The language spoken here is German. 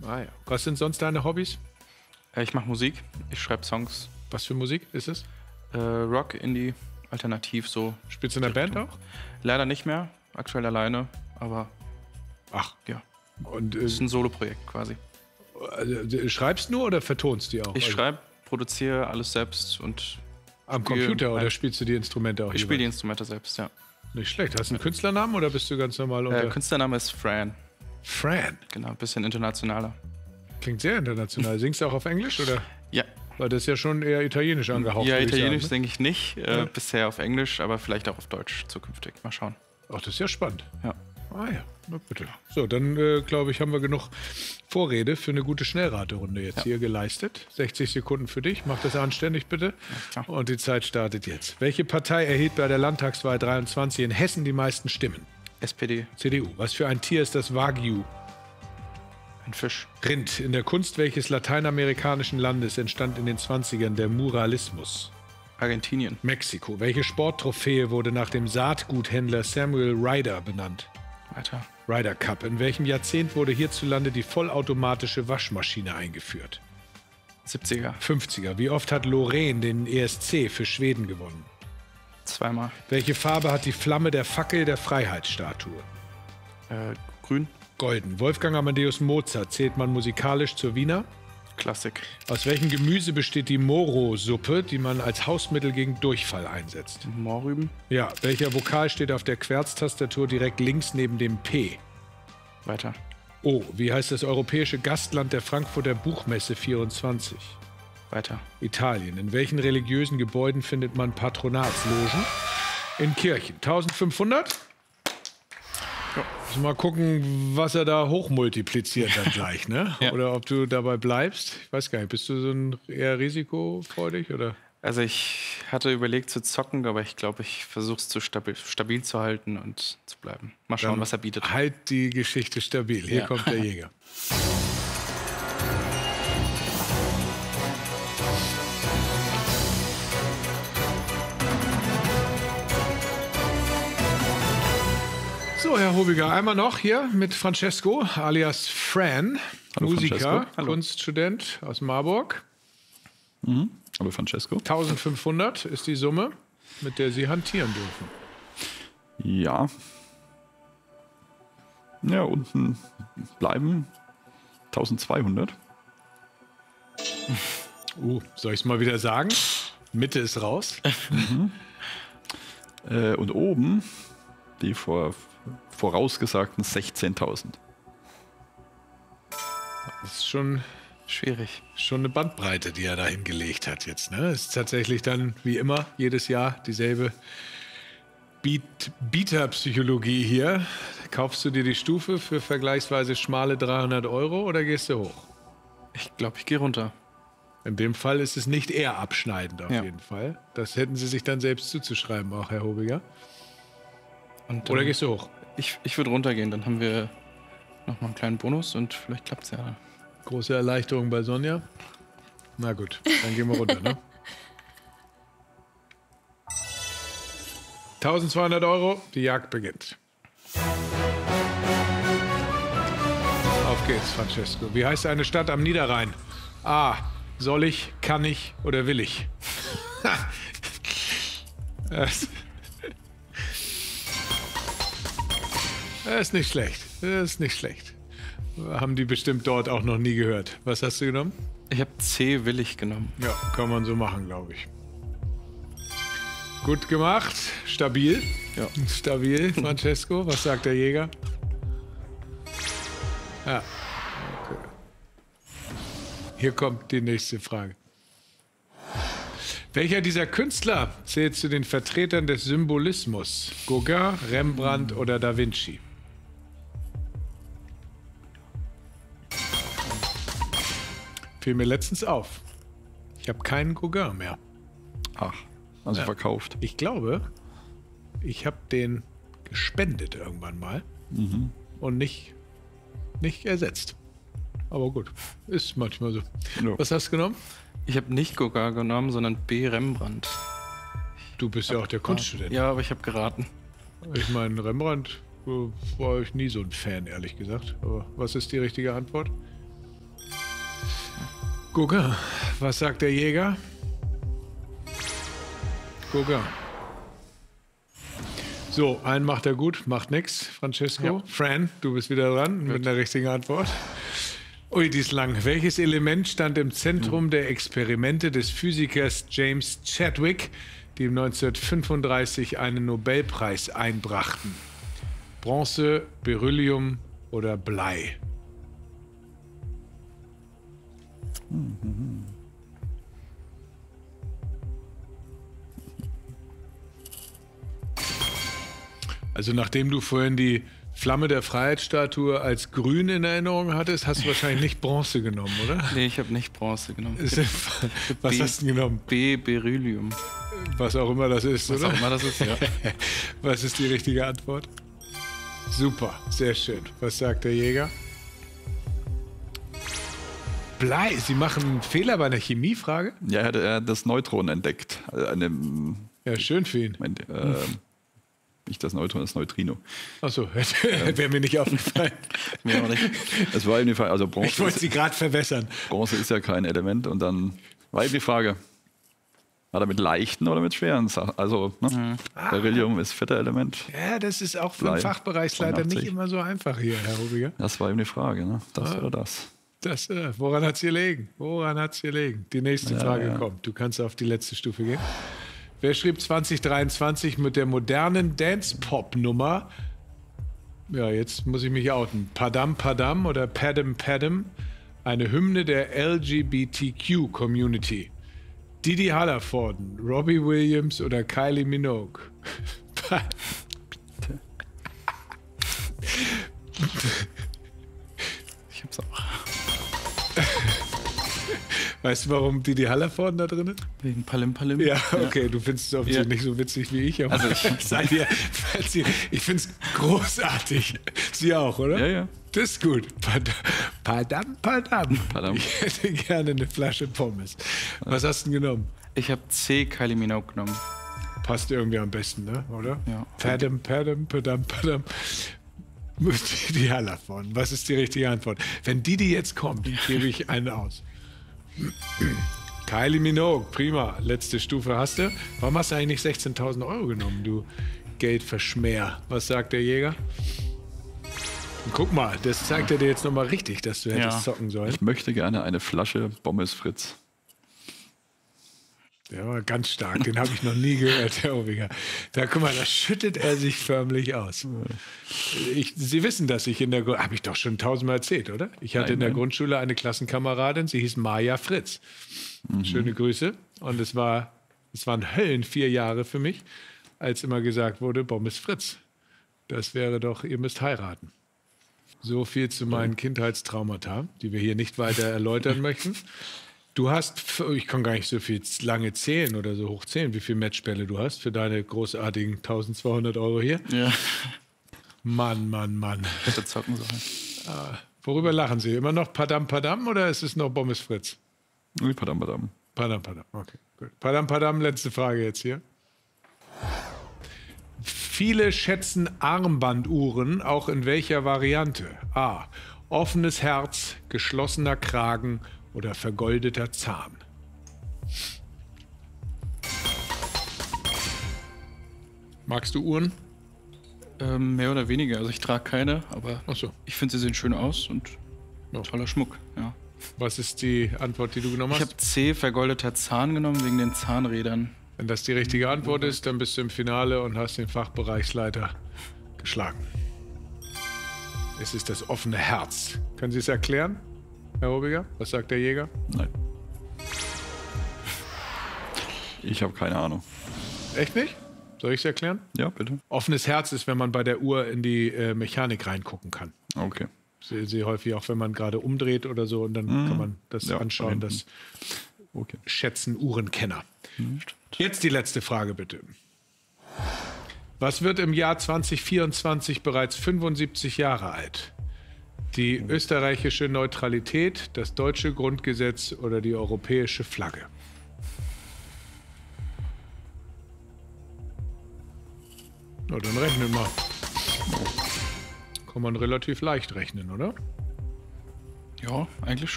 Ah ja. Was sind sonst deine Hobbys? Ich mache Musik, ich schreibe Songs. Was für Musik ist es? Rock, Indie, alternativ so. Spielst du in der Band auch? Leider nicht mehr, aktuell alleine, aber Ach. ja. Und Das ist ein Solo-Projekt quasi. schreibst nur oder vertonst die auch? Ich schreibe, produziere alles selbst und Am Computer oder spielst du die Instrumente auch? ich spiele die Instrumente selbst, ja. Nicht schlecht. Hast du einen Künstlernamen oder bist du ganz normal unter? Künstlername ist Fran. Fran. Genau, ein bisschen internationaler. Klingt sehr international. Singst du auch auf Englisch oder? Ja. Weil das ist ja schon eher italienisch angehaucht. Ja, würde ich italienisch sagen, denke ich nicht. Bisher auf Englisch, aber vielleicht auch auf Deutsch zukünftig. Mal schauen. ne? Ach, das ist ja spannend. Ja. Ah ja, na bitte. So, dann glaube ich, haben wir genug Vorrede für eine gute Schnellraterunde jetzt hier geleistet. 60 Sekunden für dich. Mach das anständig bitte. Ja. Und die Zeit startet jetzt. Welche Partei erhielt bei der Landtagswahl 23 in Hessen die meisten Stimmen? SPD. CDU. Was für ein Tier ist das Wagyu? Ein Fisch. Rind. In der Kunst welches lateinamerikanischen Landes entstand in den 20ern der Muralismus? Argentinien. Mexiko. Welche Sporttrophäe wurde nach dem Saatguthändler Samuel Ryder benannt? Weiter. Ryder Cup. In welchem Jahrzehnt wurde hierzulande die vollautomatische Waschmaschine eingeführt? 70er. 50er. Wie oft hat Loreen den ESC für Schweden gewonnen? 2-mal. Welche Farbe hat die Flamme der Fackel der Freiheitsstatue? Grün. Golden. Wolfgang Amadeus Mozart zählt man musikalisch zur Wiener? Klassik. Aus welchem Gemüse besteht die Moro-Suppe, die man als Hausmittel gegen Durchfall einsetzt? Mohrrüben. Ja, welcher Vokal steht auf der Querztastatur direkt links neben dem P? Weiter. O. Wie heißt das europäische Gastland der Frankfurter Buchmesse 24? Weiter. Italien. In welchen religiösen Gebäuden findet man Patronatslogen? In Kirchen. 1500? Ja. Also mal gucken, was er da hochmultipliziert dann gleich, ne? Ja. Oder ob du dabei bleibst. Ich weiß gar nicht, bist du so ein eher risikofreudig, oder? Also ich hatte überlegt zu zocken, aber ich glaube, ich versuche es zu stabil zu halten und zu bleiben. Mal schauen, Dann was er bietet. Halt die Geschichte stabil. Hier Ja. kommt der Jäger. So, Herr Hobiger, einmal noch hier mit Francesco, alias Fran, Hallo, Musiker, Francesco. Hallo. Kunststudent aus Marburg. Hallo Francesco. 1500 ist die Summe, mit der Sie hantieren dürfen. Ja. Ja, unten bleiben 1200. Soll ich es mal wieder sagen? Mitte ist raus. Und oben die vorausgesagten 16.000. Das ist schon Schwierig. eine Bandbreite, die er da hingelegt hat jetzt. Ne? Es ist tatsächlich dann, wie immer, jedes Jahr dieselbe Bieterpsychologie hier. Kaufst du dir die Stufe für vergleichsweise schmale 300 Euro oder gehst du hoch? Ich glaube, ich gehe runter. In dem Fall ist es nicht eher abschneidend auf Ja. jeden Fall. Das hätten Sie sich dann selbst zuzuschreiben, auch Herr Hobiger. Und, Oder gehst du hoch? Ich würde runtergehen, dann haben wir noch mal einen kleinen Bonus und vielleicht klappt es ja dann. Große Erleichterung bei Sonja. Na gut, dann gehen wir runter, ne? 1200 Euro, die Jagd beginnt. Auf geht's, Francesco. Wie heißt eine Stadt am Niederrhein? A. Soll ich, kann ich oder will ich? Das ist nicht schlecht. Das ist nicht schlecht. Haben die bestimmt dort auch noch nie gehört. Was hast du genommen? Ich habe C willig genommen. Ja, kann man so machen, glaube ich. Gut gemacht. Stabil. Ja. Stabil, Francesco. Was sagt der Jäger? Ja. Okay. Hier kommt die nächste Frage. Welcher dieser Künstler zählt zu den Vertretern des Symbolismus? Gauguin, Rembrandt oder Da Vinci? Fiel mir letztens auf. Ich habe keinen Gauguin mehr. Ach, also verkauft. Ich glaube, ich habe den gespendet irgendwann mal und nicht ersetzt. Aber gut, ist manchmal so. Ja. Was hast du genommen? Ich habe nicht Gauguin genommen, sondern B Rembrandt. Du bist ja auch der Kunststudent. Ja, aber ich habe geraten. Ich meine, Rembrandt war ich nie so ein Fan, ehrlich gesagt. Aber was ist die richtige Antwort? Gauguin. Was sagt der Jäger? Gauguin. So, einen macht er gut, macht nix. Francesco. Ja. Fran, du bist wieder dran mit einer richtigen Antwort. Ui, die ist lang. Welches Element stand im Zentrum der Experimente des Physikers James Chadwick, die ihm 1935 einen Nobelpreis einbrachten? Bronze, Beryllium oder Blei? Also nachdem du vorhin die Flamme der Freiheitsstatue als grün in Erinnerung hattest, hast du wahrscheinlich nicht Bronze genommen, oder? Nee, ich habe nicht Bronze genommen. Was hast du denn genommen? Beryllium. Was auch immer das ist, Was oder? auch immer das ist, ja. Was ist die richtige Antwort? Super, sehr schön. Was sagt der Jäger? Blei, Sie machen einen Fehler bei einer Chemiefrage? Ja, er hat das Neutron entdeckt. Ja, schön für ihn. Nicht das Neutron, das Neutrino. Achso, wäre mir nicht aufgefallen. Mir auch nicht. Es war eben die Frage, also Ich Bronze, wollte Sie gerade verwässern. Bronze ist ja kein Element und dann war eben die Frage, hat er mit leichten oder mit schweren Sachen? Also, ne? Beryllium ist vierter Element. Ja, das ist auch für einen Blei, Fachbereichsleiter nicht 82. immer so einfach hier, Herr Rubiger. Das war eben die Frage, ne? Das oder das. Woran hat es gelegen? Woran hat es gelegen? Die nächste Frage kommt. Du kannst auf die letzte Stufe gehen. Wer schrieb 2023 mit der modernen Dance-Pop-Nummer? Ja, jetzt muss ich mich outen. Padam Padam oder Padam Padam? Eine Hymne der LGBTQ-Community. Didi Hallervorden, Robbie Williams oder Kylie Minogue? Ich hab's auch. Weißt du, warum Didi Hallervorden da drin ist? Wegen Palim Palim. Ja, okay, du findest es offensichtlich nicht so witzig wie ich, aber Also ich finde es großartig. Sie auch, oder? Ja, ja. Das ist gut. Padam, padam. Padam. Ich hätte gerne eine Flasche Pommes. Was hast du denn genommen? Ich habe C. Kylie Minogue genommen. Passt irgendwie am besten, ne? Oder? Ja. Padam, padam, padam, padam. Die Hallervorden. Was ist die richtige Antwort? Wenn die jetzt kommt, gebe ich einen aus. Kylie Minogue, prima. Letzte Stufe hast du. Warum hast du eigentlich 16.000 Euro genommen, du Geldverschmäher? Was sagt der Jäger? Und guck mal, das zeigt er dir jetzt nochmal richtig, dass du hättest zocken sollen. Ich möchte gerne eine Flasche Pommes Fritz. Der war ganz stark, den habe ich noch nie gehört, Herr Obiger. Da, guck mal, da schüttet er sich förmlich aus. Sie wissen, dass ich in der Grundschule, habe ich doch schon 1000-mal erzählt, oder? Ich hatte in der Grundschule eine Klassenkameradin, sie hieß Maja Fritz. Schöne Grüße. Und es waren Höllen 4 Jahre für mich, als immer gesagt wurde, Pommes Fritz. Das wäre doch, ihr müsst heiraten. So viel zu meinen Kindheitstraumata, die wir hier nicht weiter erläutern möchten. Du hast, ich kann gar nicht so viel lange zählen oder so hoch zählen, wie viele Matchbälle du hast für deine großartigen 1200 Euro hier. Ja. Mann, Mann, Mann. Hätte zocken sollen. Worüber lachen Sie? Immer noch Padam Padam oder ist es noch Pommes Fritz? Padam, padam. Padam Padam, okay, gut. Padam Padam, letzte Frage jetzt hier. Viele schätzen Armbanduhren auch in welcher Variante? A. Offenes Herz, geschlossener Kragen oder vergoldeter Zahn? Magst du Uhren? Mehr oder weniger. Also ich trage keine, aber Ach so. ich finde, sie sehen schön aus und Ja. toller Schmuck. Ja. Was ist die Antwort, die du genommen Ich hast? habe C. Vergoldeter Zahn genommen, wegen den Zahnrädern. Wenn das die richtige Antwort ist, dann bist du im Finale und hast den Fachbereichsleiter geschlagen. Es ist das offene Herz. Können Sie es erklären, Herr Obiger? Was sagt der Jäger? Nein. Ich habe keine Ahnung. Echt nicht? Soll ich es erklären? Ja, bitte. Offenes Herz ist, wenn man bei der Uhr in die Mechanik reingucken kann. Okay. Sehen Sie häufig auch, wenn man gerade umdreht oder so, und dann kann man das Ja, anschauen. von Das Okay. schätzen Uhrenkenner. Jetzt die letzte Frage, bitte. Was wird im Jahr 2024 bereits 75 Jahre alt? Die österreichische Neutralität, das deutsche Grundgesetz oder die europäische Flagge? Na, dann rechnen wir. Kann man relativ leicht rechnen, oder? Ja, eigentlich schon.